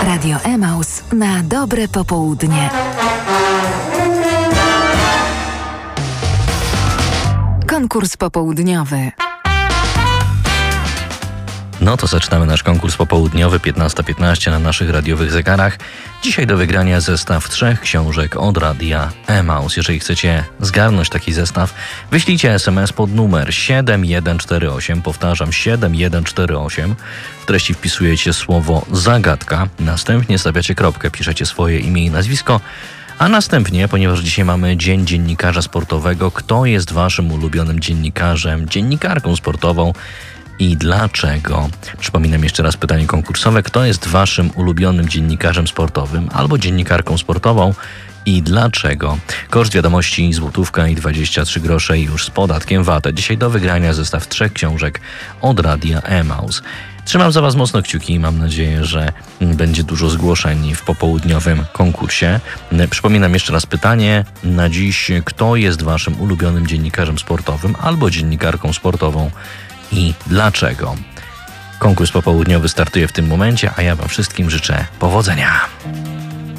Radio Emaus na dobre popołudnie. Konkurs popołudniowy. No to zaczynamy nasz konkurs popołudniowy, 15:15 na naszych radiowych zegarach. Dzisiaj do wygrania zestaw 3 książek od Radia Emaus. Jeżeli chcecie zgarnąć taki zestaw, wyślijcie SMS pod numer 7148, powtarzam 7148. W treści wpisujecie słowo zagadka, następnie stawiacie kropkę, piszecie swoje imię i nazwisko, a następnie, ponieważ dzisiaj mamy Dzień Dziennikarza Sportowego, kto jest waszym ulubionym dziennikarzem, dziennikarką sportową i dlaczego? Przypominam jeszcze raz pytanie konkursowe. Kto jest waszym ulubionym dziennikarzem sportowym albo dziennikarką sportową i dlaczego? Koszt wiadomości złotówka i 23 grosze już z podatkiem VAT. Dzisiaj do wygrania zestaw 3 książek od Radia Emaus. Trzymam za was mocno kciuki i mam nadzieję, że będzie dużo zgłoszeń w popołudniowym konkursie. Przypominam jeszcze raz pytanie na dziś. Kto jest waszym ulubionym dziennikarzem sportowym albo dziennikarką sportową i dlaczego? Konkurs popołudniowy startuje w tym momencie, a ja wam wszystkim życzę powodzenia.